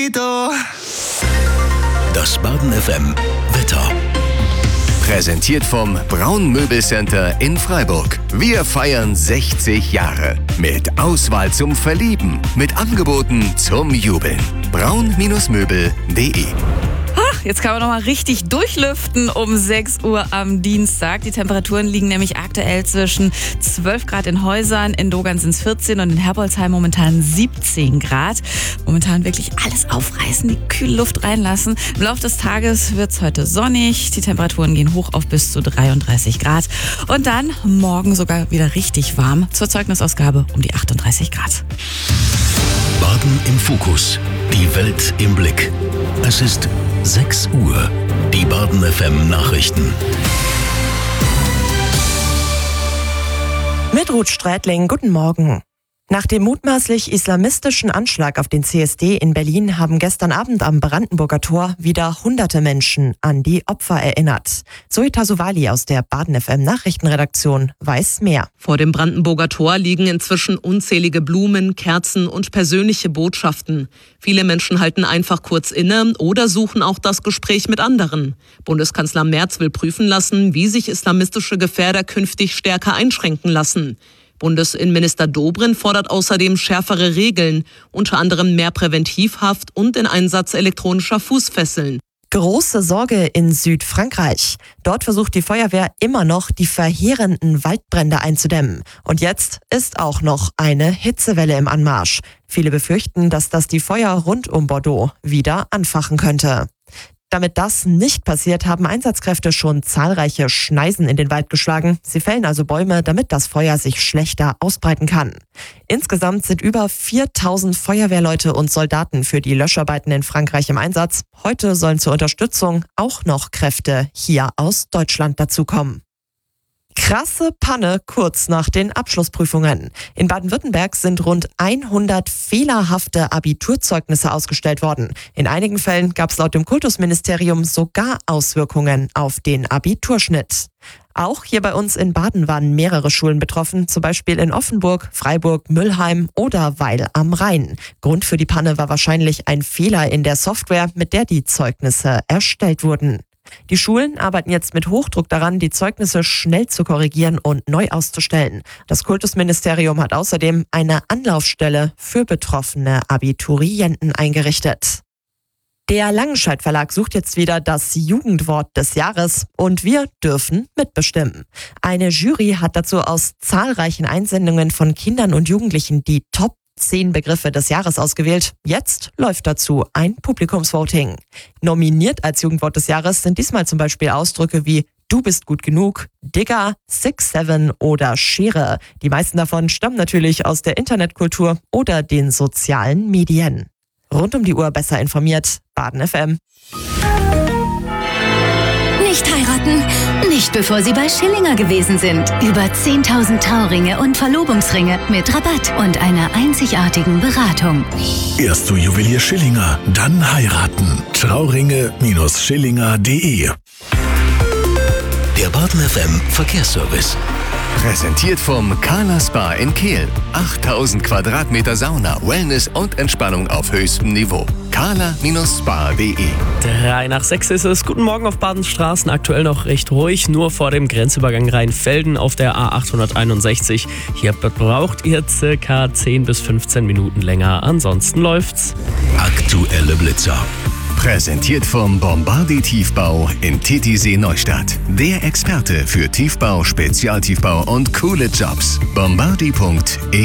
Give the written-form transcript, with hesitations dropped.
Das Baden FM Wetter. Präsentiert vom Braun Möbelcenter in Freiburg. Wir feiern 60 Jahre. Mit Auswahl zum Verlieben. Mit Angeboten zum Jubeln. braun-möbel.de. Jetzt kann man noch mal richtig durchlüften um 6 Uhr am Dienstag. Die Temperaturen liegen nämlich aktuell zwischen 12 Grad in Häusern, in Dogan sind es 14 und in Herbolzheim momentan 17 Grad. Momentan wirklich alles aufreißen, die kühle Luft reinlassen. Im Laufe des Tages wird es heute sonnig. Die Temperaturen gehen hoch auf bis zu 33 Grad. Und dann morgen sogar wieder richtig warm. Zur Zeugnisausgabe um die 38 Grad. Baden im Fokus. Die Welt im Blick. Es ist 6 Uhr. Die Baden FM Nachrichten. Mit Ruth Strätling, guten Morgen. Nach dem mutmaßlich islamistischen Anschlag auf den CSD in Berlin haben gestern Abend am Brandenburger Tor wieder hunderte Menschen an die Opfer erinnert. Zoe Tasovali aus der Baden FM Nachrichtenredaktion weiß mehr. Vor dem Brandenburger Tor liegen inzwischen unzählige Blumen, Kerzen und persönliche Botschaften. Viele Menschen halten einfach kurz inne oder suchen auch das Gespräch mit anderen. Bundeskanzler Merz will prüfen lassen, wie sich islamistische Gefährder künftig stärker einschränken lassen. Bundesinnenminister Dobrindt fordert außerdem schärfere Regeln, unter anderem mehr Präventivhaft und den Einsatz elektronischer Fußfesseln. Große Sorge in Südfrankreich. Dort versucht die Feuerwehr immer noch, die verheerenden Waldbrände einzudämmen. Und jetzt ist auch noch eine Hitzewelle im Anmarsch. Viele befürchten, dass das die Feuer rund um Bordeaux wieder anfachen könnte. Damit das nicht passiert, haben Einsatzkräfte schon zahlreiche Schneisen in den Wald geschlagen. Sie fällen also Bäume, damit das Feuer sich schlechter ausbreiten kann. Insgesamt sind über 4000 Feuerwehrleute und Soldaten für die Löscharbeiten in Frankreich im Einsatz. Heute sollen zur Unterstützung auch noch Kräfte hier aus Deutschland dazukommen. Krasse Panne kurz nach den Abschlussprüfungen. In Baden-Württemberg sind rund 100 fehlerhafte Abiturzeugnisse ausgestellt worden. In einigen Fällen gab es laut dem Kultusministerium sogar Auswirkungen auf den Abiturschnitt. Auch hier bei uns in Baden waren mehrere Schulen betroffen, zum Beispiel in Offenburg, Freiburg, Müllheim oder Weil am Rhein. Grund für die Panne war wahrscheinlich ein Fehler in der Software, mit der die Zeugnisse erstellt wurden. Die Schulen arbeiten jetzt mit Hochdruck daran, die Zeugnisse schnell zu korrigieren und neu auszustellen. Das Kultusministerium hat außerdem eine Anlaufstelle für betroffene Abiturienten eingerichtet. Der Langenscheidt Verlag sucht jetzt wieder das Jugendwort des Jahres und wir dürfen mitbestimmen. Eine Jury hat dazu aus zahlreichen Einsendungen von Kindern und Jugendlichen die Top 10 Begriffe des Jahres ausgewählt. Jetzt läuft dazu ein Publikumsvoting. Nominiert als Jugendwort des Jahres sind diesmal zum Beispiel Ausdrücke wie Du bist gut genug, Digger, 6-7 oder Schere. Die meisten davon stammen natürlich aus der Internetkultur oder den sozialen Medien. Rund um die Uhr besser informiert, Baden FM. Nicht heiraten, nicht bevor Sie bei Schillinger gewesen sind. Über 10.000 Trauringe und Verlobungsringe mit Rabatt und einer einzigartigen Beratung. Erst zu Juwelier Schillinger, dann heiraten. Trauringe-Schillinger.de. Der Baden FM Verkehrsservice. Präsentiert vom Carla Spa in Kehl. 8000 Quadratmeter Sauna, Wellness und Entspannung auf höchstem Niveau. carla-spa.de. 5:03 ist es. Guten Morgen auf Badens Straßen. Aktuell noch recht ruhig, nur vor dem Grenzübergang Rheinfelden auf der A861. Hier braucht ihr circa 10 bis 15 Minuten länger. Ansonsten läuft's. Aktuelle Blitzer. Präsentiert vom Bombardi Tiefbau in Titisee Neustadt. Der Experte für Tiefbau, Spezialtiefbau und coole Jobs. Bombardi.de